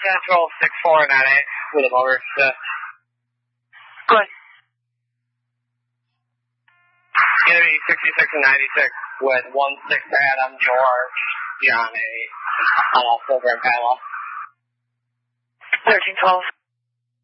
10-12-6-4-9-8 with a motor. Go ahead. It's going to be 66 and 96 with 16 Adam George John 8 on all program padlock. 13-12.